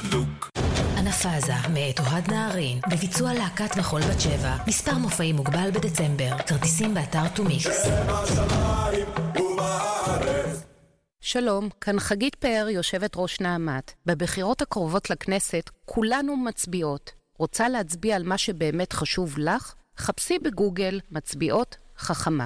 הדוק. אנפאזה מאת אוהד נהרין בביצוע להקת מחול בת שבע. מספר מופעים מוגבל בדצמבר. כרטיסים באתר טומיקס. שלום, כאן חגית פאר, יושבת ראש נעמת. בבחירות הקרובות לכנסת כולנו מצביעות. רוצה להצביע על מה שבאמת חשוב לך? חפשי בגוגל מצביעות חכמה.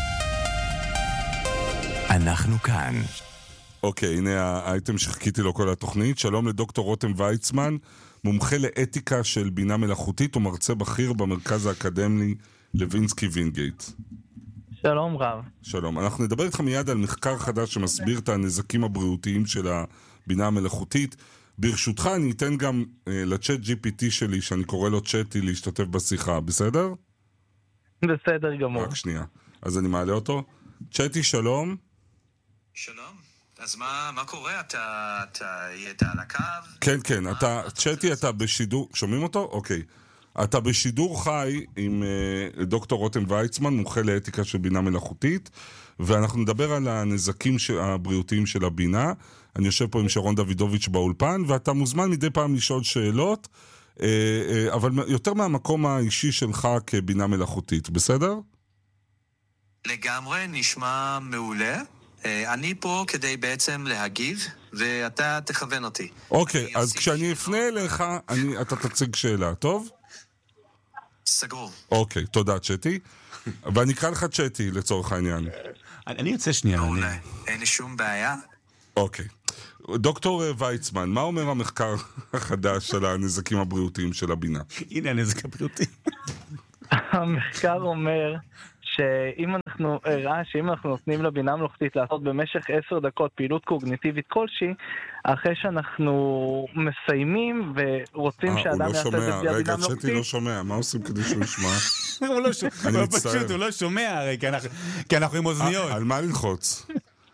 אנחנו כאן. אוקיי, הנה האייטם שחיכיתי לו כל התוכנית. שלום לדוקטור רותם ויצמן, מומחה לאתיקה של בינה מלאכותית ומרצה בכיר במרכז האקדמי לוינסקי וינגייט. שלום רב. שלום. אנחנו נדבר איתך מיד על מחקר חדש שמסביר את הנזקים הבריאותיים של הבינה המלאכותית. ברשותך אני אתן גם לצ'אט GPT שלי, שאני קורא לו צ'אטי, להשתתף בשיחה. בסדר? בסדר גמור. רק שנייה. אז אני מעלה אותו. צ'אטי, שלום. שלום. אז מה קורה? אתה על הקו? כן, כן. צ'אטי, אתה בשידור... שומעים אותו? אוקיי. אתה בשידור חי עם דוקטור רותם ויצמן, מומחה לאתיקה של בינה מלאכותית, ואנחנו נדבר על הנזקים הבריאותיים של הבינה. אני יושב פה עם שרון דוידוביץ' באולפן, ואתה מוזמן מדי פעם לשאול שאלות, אבל יותר מהמקום האישי שלך כבינה מלאכותית, בסדר? לגמרי, נשמע מעולה. אני פה כדי בעצם להגיב, ואתה תכוון אותי. אוקיי, אז כשאני אפנה אליך, אתה תציג שאלה, טוב? סגור. אוקיי, תודה צ'אטי. ואני אקרא לך צ'אטי לצורך העניין. אני יוצא שנייה. אין לי שום בעיה. אוקיי. דוקטור ויצמן, מה אומר המחקר החדש של הנזקים הבריאותיים של הבינה? הנה הנזק הבריאותי. המחקר אומר שאם אנחנו נותנים לבינה מלאכותית לעשות במשך 10 דקות פעילות קוגניטיבית כלשהי, אחרי שאנחנו מסיימים ורוצים שאדם יעשה את זה בלי הבינה מלאכותית. רגע, צ'אטי לא שומע, מה עושים כדי שהוא ישמע? הוא לא שומע הרי, כי אנחנו עם אוזניות. על מה ללחוץ?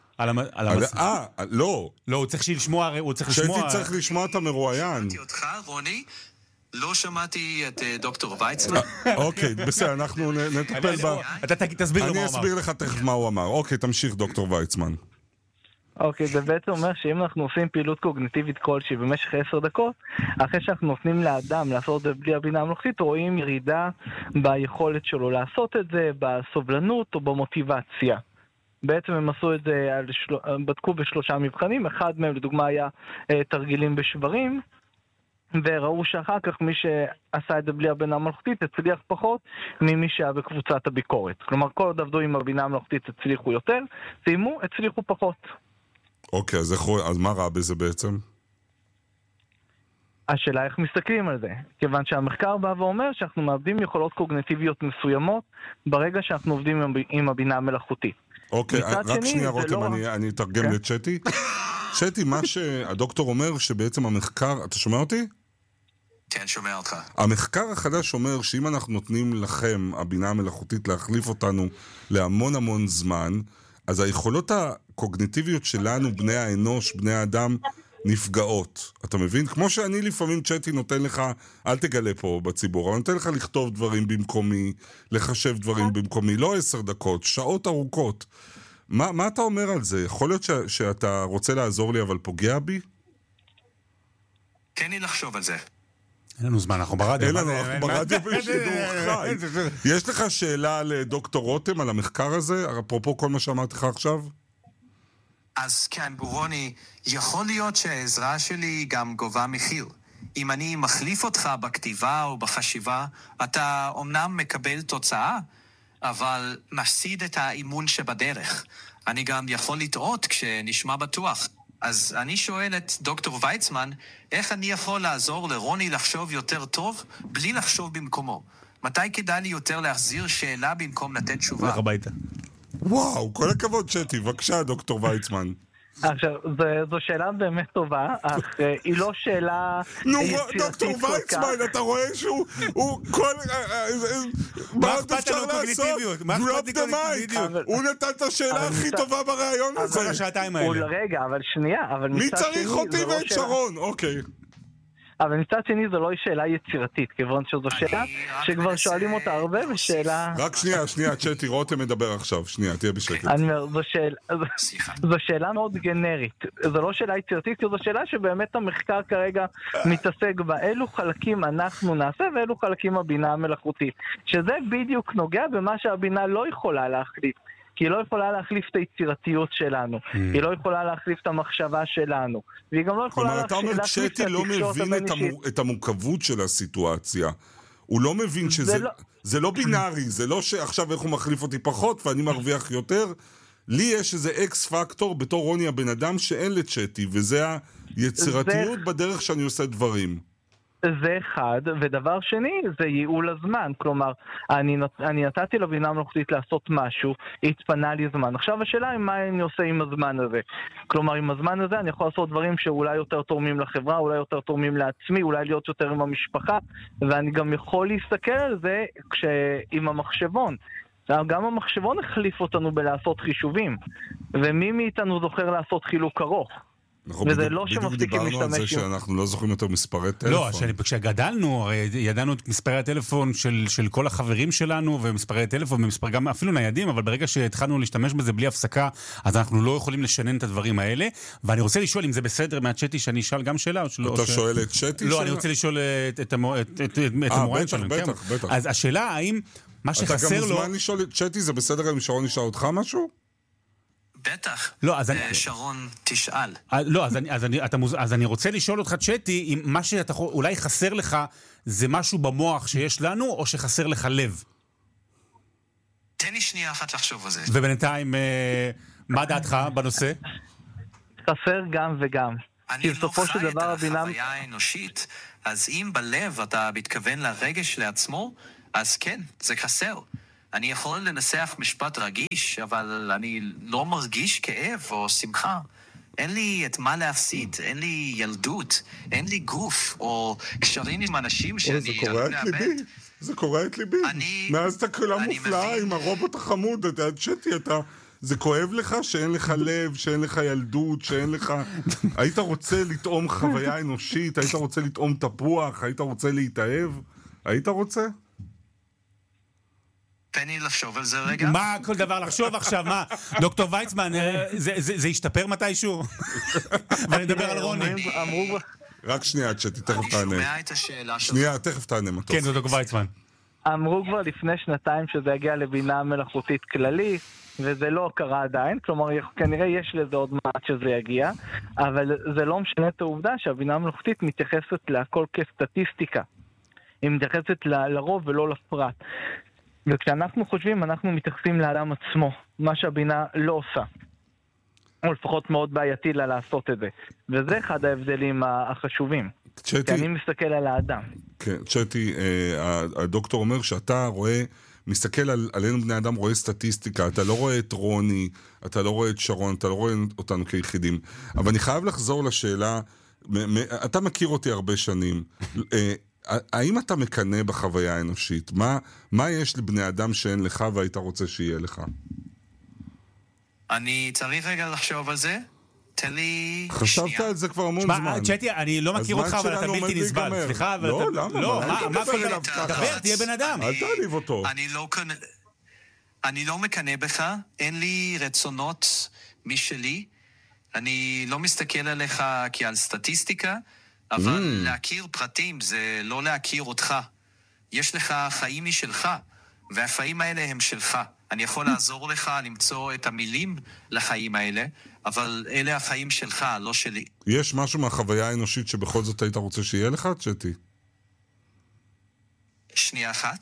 לא. לא, הוא צריך לשמוע, צ'אטי צריך לשמוע את המרואיין. שמעתי אותך, רוני. לא שמעתי את דוקטור ויצמן. אוקיי, בסדר, אנחנו נטפל אתה תסביר לו מה הוא אמר. אני אסביר לך תכף מה הוא אמר. אוקיי, תמשיך דוקטור ויצמן. אוקיי, זה בעצם אומר שאם אנחנו עושים פעילות קוגניטיבית כלשהי במשך 10 דקות, אחרי שאנחנו נותנים לאדם לעשות את זה בלי הבינה המלאכותית, רואים ירידה ביכולת שלו לעשות את זה, בסובלנות או במוטיבציה. בעצם הם עשו את זה, בדקו ב3 מבחנים, אחד מהם לדוגמה היה תרגילים בשברים, וראו שאחר כך מי שעשה את זה בלי הבינה המלאכותית הצליח פחות ממי שהיה בקבוצת הביקורת. כלומר, כל עוד עבדו עם הבינה המלאכותית הצליחו יותר, סיימו, הצליחו פחות. אוקיי, אז מה רע בזה בעצם? השאלה איך מסתכלים על זה. כיוון שהמחקר בא ואומר שאנחנו מאבדים יכולות קוגניטיביות מסוימות ברגע שאנחנו עובדים עם הבינה המלאכותית. אוקיי, רק שנייה רותם, אני אתרגם לצ'אטי. צ'אטי, מה שהדוקטור אומר שבעצם המחקר, אתה שומע אותי? כן, שומע אותך. המחקר החדש אומר שאם אנחנו נותנים לכם, הבינה המלאכותית, להחליף אותנו להמון המון זמן, אז היכולות הקוגניטיביות שלנו, בני האנוש, בני האדם, נפגעות. אתה מבין? כמו שאני לפעמים צ'אטי נותן לך, אל תגלה פה בציבור, אבל נותן לך לכתוב דברים במקומי, לחשב דברים במקומי, לא 10 דקות, שעות ארוכות. מה אתה אומר על זה? יכול להיות שאתה רוצה לעזור לי אבל פוגע בי? תן לי לחשוב על זה. אין לנו זמן, אנחנו ברדיו. אנחנו ברדיו בשידור חי. יש לך שאלה לדוקטור רותם על המחקר הזה? אפרופו כל מה שאמרתי לך עכשיו? אז כן, רוני, יכול להיות שהעזרה שלי גם גובה מחיר. אם אני מחליף אותך בכתיבה או בחשיבה, אתה אומנם מקבל תוצאה, אבל מפסיד את האימון שבדרך. אני גם יכול לטעות כשנשמע בטוח. אז אני שואל את דוקטור ויצמן, איך אני יכול לעזור לרוני לחשוב יותר טוב בלי לחשוב במקומו? מתי כדאי לי יותר להחזיר שאלה במקום לתת תשובה? הולך הביתה. וואו, כל הכבוד צ'אטי, בבקשה דוקטור ויצמן. עכשיו, זו שאלה באמת טובה, אך היא לא שאלה יצירתית דוקטור ויצמן, אתה רואה שהוא כל... מה אפשר לעשות? Drop the mic. הוא נתן את השאלה הכי טובה ברעיון הזה. כל השעתיים האלה. רגע, אבל שנייה. מי צריך אותי ואת שרון? אוקיי. אבל מצד שני זו לא שאלה יצירתית, כיוון שזו שאלה שכבר שואלים אותה הרבה בשאלה... רק שנייה, צ'טי, רותם מדבר עכשיו, שנייה, תהיה בשקט. אני אומר, זו שאלה מאוד גנרית, זו לא שאלה יצירתית, כי זו שאלה שבאמת המחקר כרגע מתעסק בה, אילו חלקים אנחנו נעשה ואילו חלקים הבינה המלאכותית, שזה בדיוק נוגע במה שהבינה לא יכולה להחליף. כי היא לא יכולה להחליף את היצירתיות שלנו, היא לא יכולה להחליף את המחשבה שלנו, והיא גם לא יכולה להחליף את כלומר, אתה אומר, צ'טי לא מבין את המורכבות של הסיטואציה. הוא לא מבין שזה לא בינארי, זה לא שעכשיו איך הוא מחליף אותי פחות ואני מרוויח יותר. לי יש איזה אקס פקטור בתור רוני הבן אדם שאין לצ'טי, וזה היצירתיות בדרך שאני עושה דברים. זה אחד, ודבר שני זה ייעול הזמן, כלומר אני נתתי לבינה המלאכותית לעשות משהו, התפנה לי זמן, עכשיו השאלה היא מה אני עושה עם הזמן הזה, כלומר עם הזמן הזה אני יכול לעשות דברים שאולי יותר תורמים לחברה, אולי יותר תורמים לעצמי, אולי להיות יותר עם המשפחה, ואני גם יכול להסתכל על זה עם המחשבון, גם המחשבון החליף אותנו בלעשות חישובים, ומי מאיתנו זוכר לעשות חילוק ארוך? וזה לא שמפסיקים להשתמש. דיברנו על זה שאנחנו לא זוכרים יותר מספרי טלפון. לא, כשגדלנו, הרי ידענו את מספרי הטלפון של כל החברים שלנו, ומספרי טלפון, גם אפילו ניידים, אבל ברגע שהתחלנו להשתמש בזה בלי הפסקה, אז אנחנו לא יכולים לשנן את הדברים האלה, ואני רוצה לשאול אם זה בסדר מהצ'טי שאני אשאל גם שאלה, או שלא. אתה שואל את צ'טי? לא, אני רוצה לשאול את המורן שלנו. בטח. אז השאלה, האם מה שחסר לו... אתה גם מוזמן לשאול את צ'טי, זה בסדר אם שרון ישאל אותך משהו? בטח. לא, אז שרון תשאל. לא, אז אני רוצה לשאול אותך, צ'טי, אם מה שאתה אולי חסר לך זה משהו במוח שיש לנו, או שחסר לך לב? תן לי שנייה אחת לחשוב על זה. ובינתיים, מה דעתך בנושא? חסר גם וגם. אני לא חי את החוויה האנושית, אז אם בלב אתה מתכוון לרגש לעצמו, אז כן, זה חסר. אני יכול לנסח משפט רגיש, אבל אני לא מרגיש כאב או שמחה. אין לי את מה להפסיד, אין לי ילדות, אין לי גוף, או קשרים עם אנשים שאני יכול לאבד. זה קורע את ליבי. מאז אתה כולה מופלאה עם הרובוט החמוד, אתה צ'טי, זה כואב לך שאין לך לב, שאין לך ילדות, שאין לך... היית רוצה לטעום חוויה אנושית, היית רוצה לטעום תפוח, היית רוצה להתאהב, היית רוצה? תן לי לחשוב על זה רגע. מה כל דבר לחשוב עכשיו? מה? דוקטור ויצמן, זה ישתפר מתישהו? ואני מדבר על רוני. רק שנייה, צ'טי, תכף תענה. אני שומע את השאלה שלך. שנייה, תכף תענה, מתוק. כן, דוקטור ויצמן. אמרו כבר לפני 2 שזה יגיע לבינה מלאכותית כללית, וזה לא קרה עדיין, כלומר כנראה יש לזה עוד מעט שזה יגיע, אבל זה לא משנה את העובדה שהבינה המלאכותית מתייחסת להכל כסטטיסטיקה. היא מתייחסת לרוב ולא לפרט. וכשאנחנו חושבים, אנחנו מתייחסים לאדם עצמו, מה שהבינה לא עושה. או לפחות מאוד בעייתי לה לעשות את זה. וזה אחד ההבדלים החשובים. כי אני מסתכל על האדם. כן, צ'טי, הדוקטור אומר שאתה מסתכל עלינו בני אדם, רואה סטטיסטיקה, אתה לא רואה את רוני, אתה לא רואה את שרון, אתה לא רואה אותנו כיחידים. אבל אני חייב לחזור לשאלה, אתה מכיר אותי הרבה שנים, האם אתה מקנה בחוויה האנושית? מה יש לבני אדם שאין לך והיית רוצה שיהיה לך? אני צריך רגע לחשוב על זה. תן לי... חשבת על זה כבר המון זמן. צ'טי, אני לא מכיר אותך, אבל אתה בלתי נסבל. סליחה, אבל... לא, למה? לא, מה דבר, תהיה בן אדם. אל תעליב אותו. אני לא מקנה בך, אין לי רצונות משלי. אני לא מסתכל עליך כעל סטטיסטיקה, אבל להכיר פרטים זה לא להכיר אותך. יש לך חיים משלך, והחיים האלה הם שלך. אני יכול לעזור לך למצוא את המילים לחיים האלה, אבל אלה החיים שלך, לא שלי. יש משהו מהחוויה האנושית שבכל זאת היית רוצה שיהיה לך, צ'טי? שנייה אחת.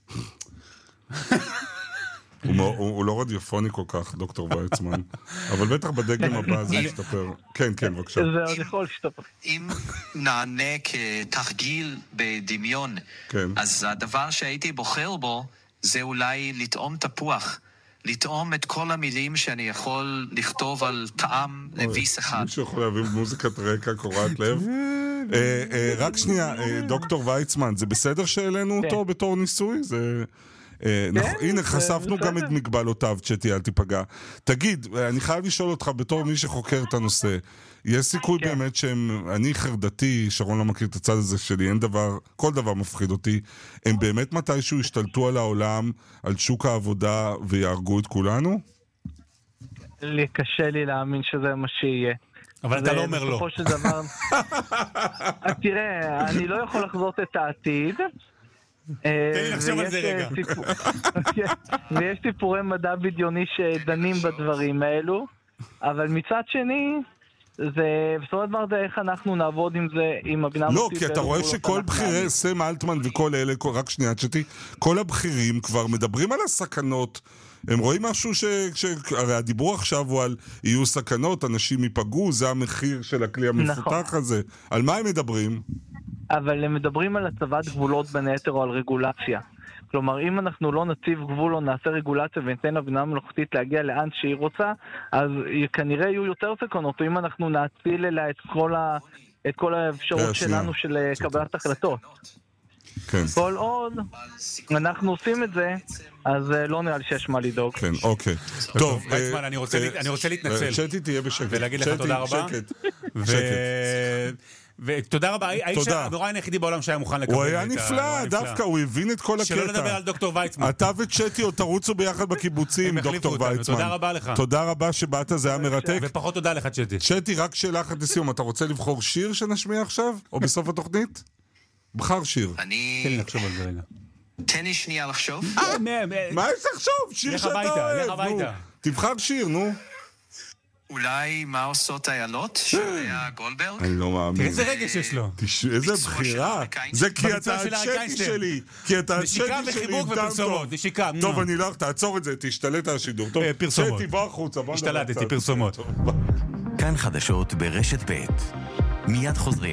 הוא לא רדיופוני כל כך, דוקטור ויצמן. אבל בטח בדגם הבא זה ישתפר. כן, בבקשה. זה עוד יכול להשתפר. אם נענה כתרגיל בדמיון, אז הדבר שהייתי בוחר בו, זה אולי לטעום תפוח. לטעום את כל המילים שאני יכול לכתוב על טעם לביס אחד. מישהו יכול להביא מוזיקת רקע קורעת לב? רק שנייה, דוקטור ויצמן, זה בסדר שהעלינו אותו בתור ניסוי? הנה, חשפנו גם את מגבלותיו, צ'טי, אל תיפגע. תגיד, אני חייב לשאול אותך בתור מי שחוקר את הנושא, יש סיכוי באמת אני חרדתי, שרון לא מכיר את הצד הזה שלי, אין דבר, כל דבר מפחיד אותי. הם באמת מתישהו השתלטו על העולם, על שוק העבודה ויהרגו את כולנו? קשה לי להאמין שזה מה שיהיה. אבל אתה לא אומר לא. בסופו של דבר... תראה, אני לא יכול לחזות את העתיד. תן לי לחשוב על זה רגע. ויש סיפורי מדע בדיוני שדנים בדברים האלו, אבל מצד שני, זה בסופו של דבר זה איך אנחנו נעבוד עם זה, עם הבינה המלאכותית. לא, כי אתה רואה שכל בכירי, סם אלטמן וכל אלה, רק שנייה צ'טי, כל הבכירים כבר מדברים על הסכנות. הם רואים משהו הרי הדיבור עכשיו הוא על יהיו סכנות, אנשים ייפגעו, זה המחיר של הכלי המפותח הזה. על מה הם מדברים? אבל הם מדברים על הצבת גבולות בין היתר או על רגולציה. כלומר, אם אנחנו לא נציב גבול או נעשה רגולציה וניתן לבינה המלאכותית להגיע לאן שהיא רוצה, אז כנראה יהיו יותר סכנות, או אם אנחנו נאציל אליה את כל האפשרות שלנו של קבלת החלטות. כן. כל עוד אנחנו עושים את זה, אז לא נראה לי שיש מה לדאוג. כן, אוקיי. טוב, ויצמן, אני רוצה להתנצל. שתי תהיה בשקט. ולהגיד לך תודה רבה. ותודה רבה, האיש המראיין היחידי בעולם שהיה מוכן לקבל. הוא היה נפלא, דווקא, הוא הבין את כל הקטע. שלא לדבר על דוקטור ויצמן. אתה וצ'טי עוד תרוצו ביחד בקיבוצים, דוקטור ויצמן. תודה רבה לך. תודה רבה שבאת, זה היה מרתק. ופחות תודה לך, צ'טי. צ'טי, רק שאלה אחת לסיום, אתה רוצה לבחור שיר שנשמיע עכשיו? או בסוף התוכנית? בחר שיר. תן לי לחשוב על זה רגע. תן לי שנייה לחשוב. מה יש לחשוב? שיר שאתה אוהב. לך הביתה. תבחר שיר, נו. אולי מה עושות איילות? שהיה גולדברג? אני לא מאמין. איזה רגש יש לו. איזה בחירה. זה כי אתה הצ'טי שלי. כי אתה הצ'טי שלי. נשיקה וחיבוק ופרסומות. נשיקה. טוב, אני לא... תעצור את זה, תשתלט על השידור. טוב, פרסומות. צ'טי, בוא החוצה. השתלטתי, פרסומות. כאן חדשות ברשת ב'. מיד חוזרים.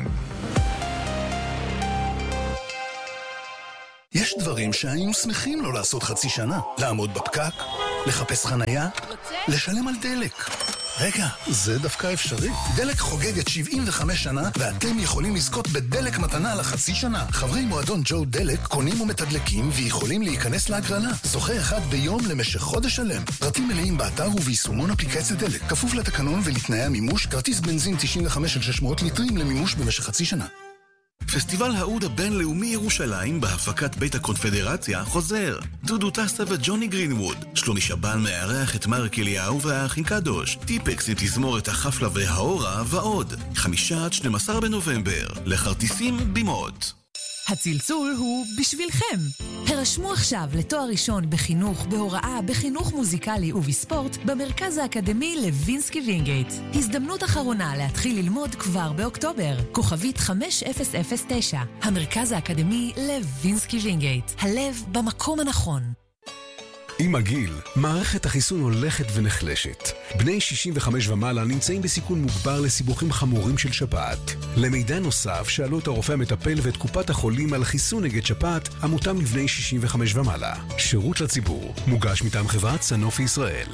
יש דברים שהיינו שמחים לא לעשות חצי שנה. לעמוד בפקק, לחפש חנייה, לשלם על דלק. רגע, זה דווקא אפשרי. דלק חוגגת 75 שנה, ואתם יכולים לזכות בדלק מתנה לחצי שנה. חברי מועדון ג'ו דלק קונים ומתדלקים ויכולים להיכנס להגרלה. זוכה אחד ביום למשך חודש שלם. פרטים מלאים באתר וביישומון אפליקציית דלק. כפוף לתקנון ולתנאי המימוש, כרטיס בנזין 95-600 ליטרים למימוש במשך חצי שנה. פסטיבל האוד הבינלאומי ירושלים בהפקת בית הקונפדרציה חוזר. דודו טסה וג'וני גרינווד. שלומי שבן מארח את מרק אליהו והאחים קדוש. טיפקס עם תזמורת החפלה והאורה ועוד. 5-12 בנובמבר. לכרטיסים בימות. הצלצול הוא בשבילכם. הרשמו עכשיו לתואר ראשון בחינוך, בהוראה, בחינוך מוזיקלי ובספורט במרכז האקדמי לוינסקי וינגייט. הזדמנות אחרונה להתחיל ללמוד כבר באוקטובר. כוכבית 5009. המרכז האקדמי לוינסקי וינגייט. הלב במקום הנכון. עם הגיל, מערכת החיסון הולכת ונחלשת. בני 65 ומעלה נמצאים בסיכון מוגבר לסיבוכים חמורים של שפעת. למידע נוסף, שאלו את הרופא המטפל ואת קופת החולים על חיסון נגד שפעת, המותאם לבני 65 ומעלה. שירות לציבור, מוגש מטעם חברת סנופי ישראל.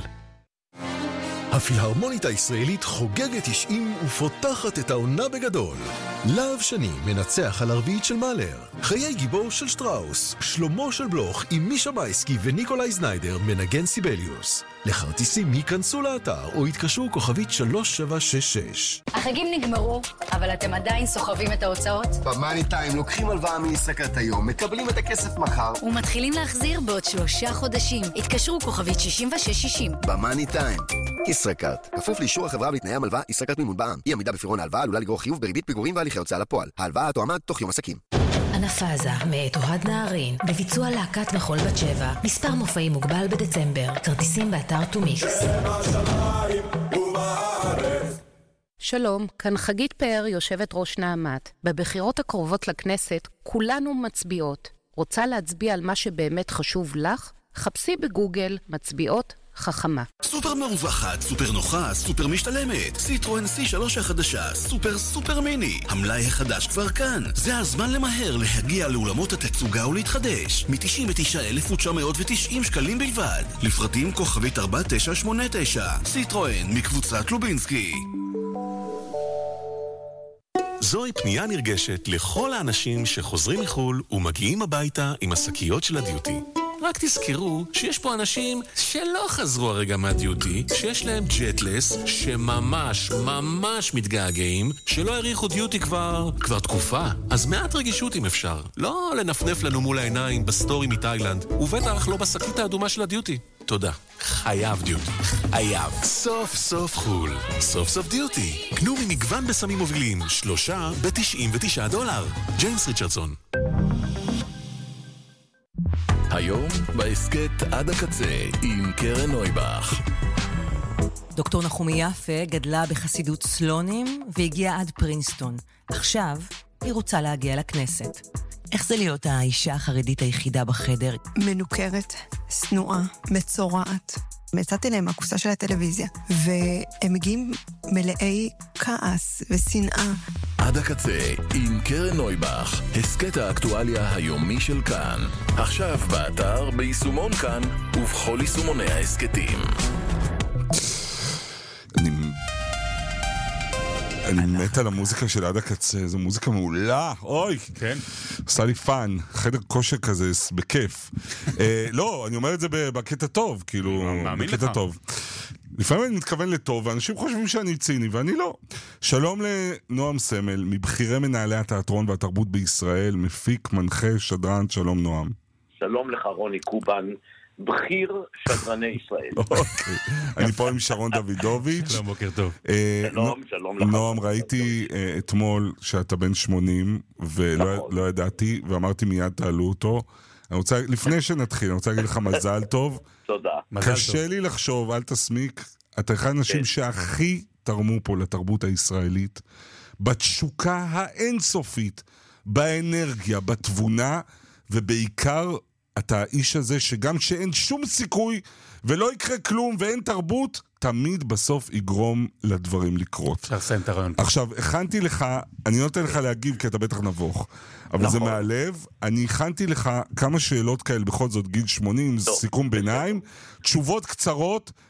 הפילהרמונית הישראלית חוגגת 90 ופותחת את העונה בגדול. להב שני מנצח על הרביעית של מאלר. חיי גיבור של שטראוס. שלמה של בלוך עם מישה מייסקי וניקולאי זניידר מנגן סיבליוס. לכרטיסים ייכנסו לאתר או יתקשרו כוכבית 3766. החגים נגמרו, אבל אתם עדיין סוחבים את ההוצאות? במאני טיים לוקחים הלוואה מישראכרט היום, מקבלים את הכסף מחר ומתחילים להחזיר בעוד 3 חודשים. התקשרו כוכבית 6660. במאני טיים ישראכרט, כפוף לאישור החברה ולתנאי המלווה. ישראכרט מימון בע"מ. אי עמידה בפירעון ההלוואה עלולה לגרור חיוב בריבית פיגורים והליכי הוצאה לפועל. ההלוואה תואמה תוך יום עסקים. אנפאזה מאת אוהד נהרין בביצוע להקת מחול בת שבע. מספר מופעים מוגבל בדצמבר. כרטיסים באתר טומיקס. שלום, כאן חגית פאר, יושבת ראש נעמת. בבחירות הקרובות לכנסת כולנו מצביעות. רוצה להצביע על מה שבאמת חשוב לך? חפשי בגוגל מצביעות חכמה. סופר מרווחת, סופר נוחה, סופר משתלמת. סיטרואן C3 החדשה, סופר מיני. המלאי החדש כבר כאן. זה הזמן למהר להגיע לאולמות התצוגה ולהתחדש. מ-99,990 שקלים בלבד. לפרטים כוכבית 4989. סיטרואן מקבוצת לובינסקי. זוהי פנייה נרגשת לכל האנשים שחוזרים מחול ומגיעים הביתה עם השקיות של הדיוטי. רק תזכרו שיש פה אנשים שלא חזרו הרגע מהדיוטי, שיש להם ג'טלס, שממש ממש מתגעגעים, שלא העריכו דיוטי כבר תקופה. אז מעט רגישות אם אפשר. לא לנפנף לנו מול העיניים בסטורי מתאילנד, ובטח לא בשקית האדומה של הדיוטי. תודה. חייב דיוטי. חייב. סוף סוף חול. סוף סוף דיוטי. קנו ממגוון בסמים מובילים. 3 ב$99. ג'יימס ריצ'רדסון. היום בהסכת עד הקצה עם קרן נויבך. דוקטור נחומי יפה גדלה בחסידות סלונים והגיעה עד פרינסטון. עכשיו היא רוצה להגיע לכנסת. איך זה להיות האישה החרדית היחידה בחדר? מנוכרת, סנועה, מצורעת. מצאתי להם מהקופסה של הטלוויזיה, והם מגיעים מלאי כעס ושנאה. עד הקצה עם קרן נויבך, הסקט האקטואליה היומי של כאן. עכשיו באתר, ביישומון כאן ובכל יישומוני ההסקטים. אני מת על המוזיקה של עד הקצה, זו מוזיקה מעולה, אוי, כן. עושה לי פן, חדר כושר כזה, בכיף. לא, אני אומר את זה בקטע טוב, כאילו, בקטע טוב. לפעמים אני מתכוון לטוב, ואנשים חושבים שאני ציני, ואני לא. שלום לנועם סמל, מבחירי מנהלי התיאטרון והתרבות בישראל, מפיק, מנחה, שדרן, שלום נועם. שלום לך רוני קובן. בחיר שדרני ישראל. אוקיי. אני פה עם שרון דוידוביץ'. שלום, בוקר טוב. שלום לך. נועם, ראיתי אתמול שאתה בן 80, ולא ידעתי, ואמרתי מיד תעלו אותו. לפני שנתחיל, אני רוצה להגיד לך מזל טוב. תודה. קשה לי לחשוב, אל תסמיק, אתה אחד האנשים שהכי תרמו פה לתרבות הישראלית, בתשוקה האינסופית, באנרגיה, בתבונה, ובעיקר אתה האיש הזה שגם שאין שום סיכוי ולא יקרה כלום ואין תרבות, תמיד בסוף יגרום לדברים לקרות. אפשר לסיים את הרעיון. עכשיו, הכנתי לך, אני נותן לך להגיב כי אתה בטח נבוך, אבל זה מהלב, אני הכנתי לך כמה שאלות כאלה בכל זאת, גיל 80, סיכום ביניים, תשובות קצרות